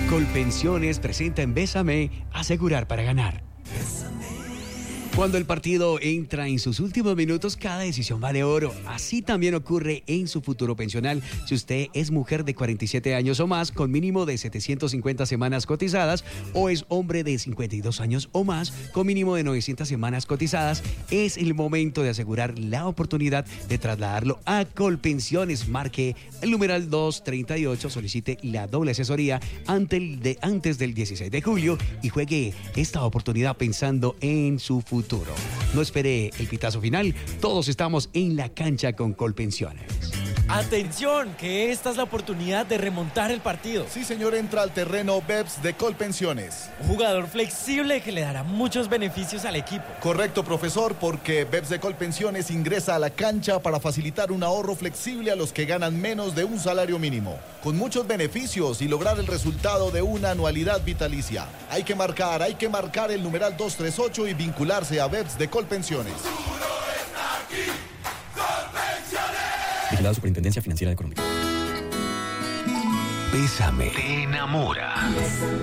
Colpensiones presenta en Bésame, asegurar para ganar. Cuando el partido entra en sus últimos minutos, cada decisión vale oro. Así también ocurre en su futuro pensional. Si usted es mujer de 47 años o más, con mínimo de 750 semanas cotizadas, o es hombre de 52 años o más, con mínimo de 900 semanas cotizadas, es el momento de asegurar la oportunidad de trasladarlo a Colpensiones. Marque el numeral 238, solicite la doble asesoría antes del 16 de julio y juegue esta oportunidad pensando en su futuro. No espere el pitazo final, todos estamos en la cancha con Colpensiones. ¡Atención! Que esta es la oportunidad de remontar el partido. Sí, señor, entra al terreno BEPS de Colpensiones. Un jugador flexible que le dará muchos beneficios al equipo. Correcto, profesor, porque BEPS de Colpensiones ingresa a la cancha para facilitar un ahorro flexible a los que ganan menos de un salario mínimo, con muchos beneficios y lograr el resultado de una anualidad vitalicia. Hay que marcar el numeral 238 y vincularse a BEPS de Colpensiones. Vigilado Superintendencia Financiera de Colombia. Bésame, te enamora.